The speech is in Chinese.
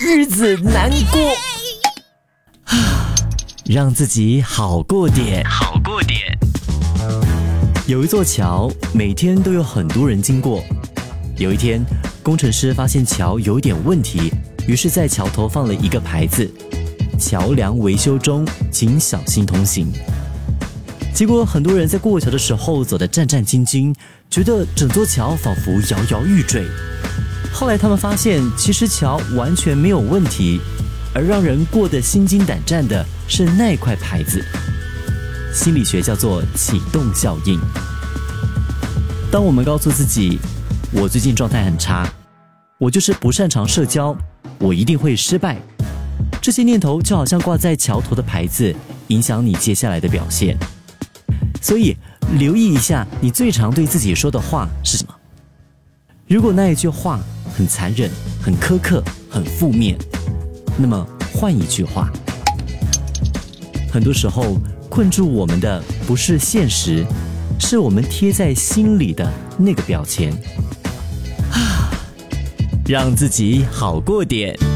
日子难过。让自己好过点。有一座桥，每天都有很多人经过。有一天，工程师发现桥有点问题，于是在桥头放了一个牌子：桥梁维修中，请小心通行。结果很多人在过桥的时候走得战战兢兢，觉得整座桥仿佛摇摇欲坠。后来他们发现，其实桥完全没有问题，而让人过得心惊胆战的是那块牌子。心理学叫做启动效应。当我们告诉自己，我最近状态很差，我就是不擅长社交，我一定会失败，这些念头就好像挂在桥头的牌子，影响你接下来的表现。所以留意一下，你最常对自己说的话是什么？如果那一句话很残忍、很苛刻、很负面，那么换一句话。很多时候，困住我们的不是现实，是我们贴在心里的那个标签。让自己好过点。